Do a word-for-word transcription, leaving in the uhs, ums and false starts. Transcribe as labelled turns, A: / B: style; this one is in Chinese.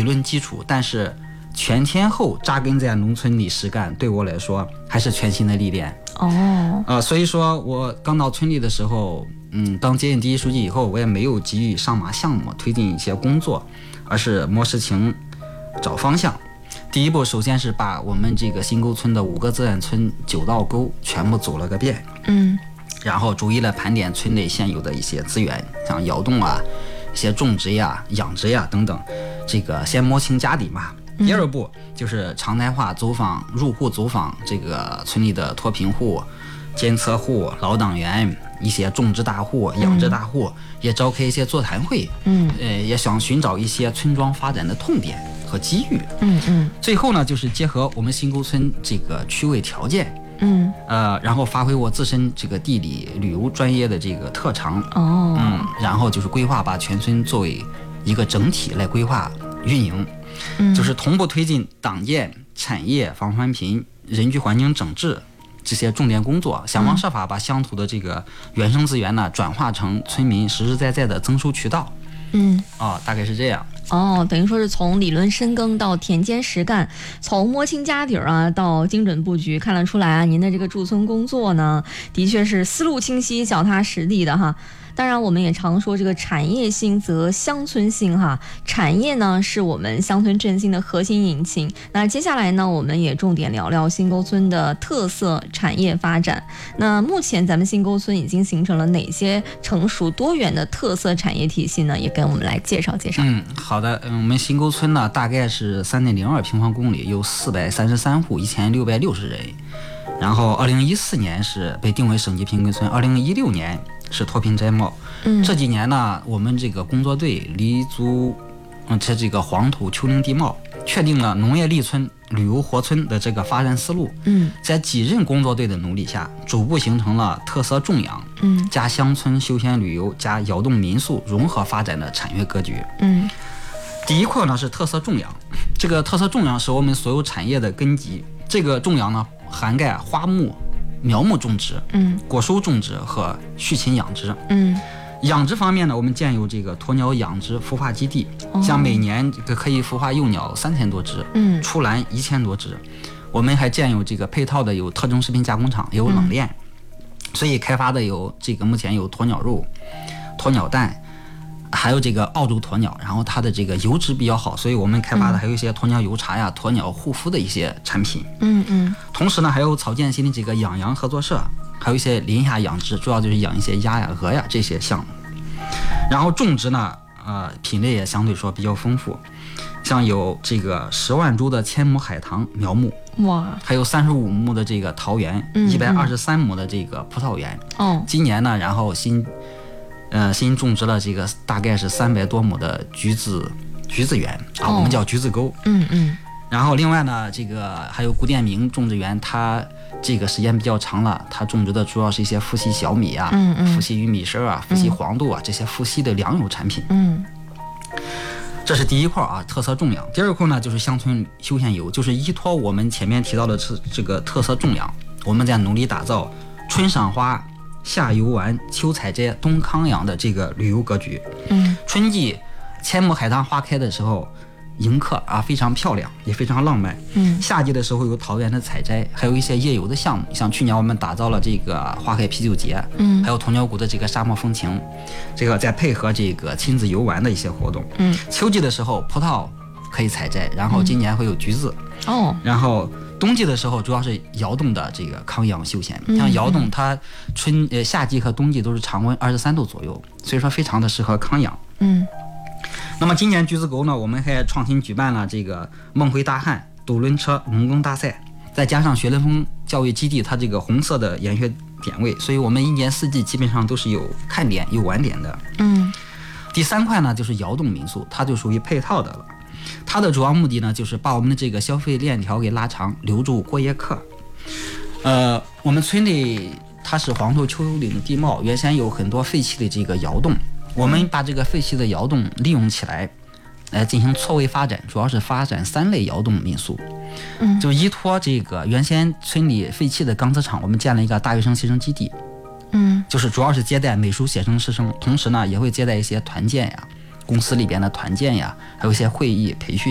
A: 论基础，但是全天候扎根在农村里实干，对我来说还是全新的历练。
B: 哦，
A: 呃，所以说我刚到村里的时候，嗯，当接任第一书记以后，我也没有急于上马项目推进一些工作，而是摸实情、找方向。第一步，首先是把我们这个新沟村的五个自然村九道沟全部走了个遍，
B: 嗯，
A: 然后逐一的盘点村内现有的一些资源，像窑洞啊、一些种植呀、养殖呀等等，这个先摸清家底嘛。第二步就是常态化走访，入户走访这个村里的脱贫户、监测户、老党员、一些种植大户、养殖大户，也召开一些座谈会，
B: 嗯，
A: 呃，也想寻找一些村庄发展的痛点和机遇，
B: 嗯嗯，
A: 最后呢，就是结合我们新沟村这个区位条件，
B: 嗯，
A: 呃，然后发挥我自身这个地理旅游专业的这个特长，
B: 哦，
A: 嗯，然后就是规划把全村作为一个整体来规划运营。
B: 嗯，
A: 就是同步推进党建、产业、防翻贫、人居环境整治这些重点工作，想方设法把乡土的这个原生资源呢转化成村民实实在在的增收渠道。
B: 嗯，
A: 啊、哦，大概是这样。
B: 哦，等于说是从理论深耕到田间实干，从摸清家底儿啊到精准布局，看得出来啊，您的这个驻村工作呢，的确是思路清晰、脚踏实地的哈。当然，我们也常说这个产业兴则乡村兴哈，产业呢是我们乡村振兴的核心引擎。那接下来呢，我们也重点聊聊新沟村的特色产业发展。那目前咱们新沟村已经形成了哪些成熟多元的特色产业体系呢？也跟我们来介绍介绍。
A: 嗯，好的，嗯，我们新沟村呢大概是三点零二平方公里，有四百三十三户，一千六百六十人。然后，二零一四年是被定为省级贫困村，二零一六年是脱贫摘帽。
B: 嗯，
A: 这几年呢，我们这个工作队立足，嗯，这这个黄土丘陵地貌，确定了农业立村、旅游活村的这个发展思路。
B: 嗯，
A: 在几任工作队的努力下，逐步形成了特色种养、
B: 嗯，
A: 加乡村休闲旅游、加窑洞民宿融合发展的产业格局。
B: 嗯，
A: 第一块呢是特色种养，这个特色种养是我们所有产业的根基。这个种养呢，涵盖花木、苗木种植、
B: 嗯，
A: 果蔬种植和畜禽养殖。
B: 嗯，
A: 养殖方面呢，我们建有这个鸵鸟养殖孵化基地，
B: 哦、
A: 像每年这个可以孵化幼鸟三千多只，
B: 嗯，
A: 出栏一千多只。我们还建有这个配套的有特种食品加工厂，也有冷链，嗯、所以开发的有这个目前有鸵鸟肉、鸵鸟蛋。还有这个澳洲鸵鸟，然后它的这个油脂比较好，所以我们开发的还有一些鸵鸟油茶呀、鸵鸟护肤的一些产品。
B: 嗯嗯。
A: 同时呢，还有草建新的这个养羊合作社，还有一些林下养殖，主要就是养一些鸭呀、鹅呀这些项目。然后种植呢，呃，品类也相对说比较丰富，像有这个十万株的千亩海棠苗木，
B: 哇，
A: 还有三十五亩的这个桃园，一百二十三亩的这个葡萄园。
B: 哦，
A: 今年呢，然后新。呃，新种植了这个大概是三百多亩的橘子橘子园啊，
B: 哦、
A: 我们叫橘子沟。
B: 嗯嗯。
A: 然后另外呢，这个还有古店明种植园，它这个时间比较长了，它种植的主要是一些富硒小米啊、
B: 嗯嗯、
A: 富硒玉米丝啊、富硒黄豆啊、嗯、这些富硒的粮油产品。
B: 嗯，
A: 这是第一块啊，特色种养。第二块呢，就是乡村休闲游，就是依托我们前面提到的这这个特色种养，我们在努力打造春赏花、夏游玩、秋采摘、冬康养的这个旅游格局。
B: 嗯，
A: 春季千亩海棠花开的时候，迎客啊非常漂亮，也非常浪漫。
B: 嗯，
A: 夏季的时候有桃园的采摘，还有一些夜游的项目，像去年我们打造了这个花海啤酒节，
B: 嗯，
A: 还有鸵鸟谷的这个沙漠风情，这个再配合这个亲子游玩的一些活动。
B: 嗯，
A: 秋季的时候葡萄可以采摘，然后今年会有橘子。
B: 哦，
A: 然后冬季的时候主要是窑洞的这个康养休闲，像窑洞它春呃夏季和冬季都是常温二十三度左右，所以说非常的适合康养。
B: 嗯，
A: 那么今年橘子沟呢，我们还创新举办了这个梦回大汉斗轮车农耕大赛，再加上学雷锋教育基地它这个红色的研学点位，所以我们一年四季基本上都是有看点有玩点的。
B: 嗯，
A: 第三块呢就是窑洞民宿，它就属于配套的了。它的主要目的呢，就是把我们的这个消费链条给拉长，留住过夜客。呃，我们村里它是黄土丘陵地貌，原先有很多废弃的这个窑洞，我们把这个废弃的窑洞利用起来，来进行错位发展，主要是发展三类窑洞民宿。
B: 嗯，
A: 就依托这个原先村里废弃的钢丝厂，我们建了一个大学生习生基地。
B: 嗯，就是
A: 主要是接待美术写生师生，同时呢也会接待一些团建呀。公司里边的团建呀，还有一些会议培训。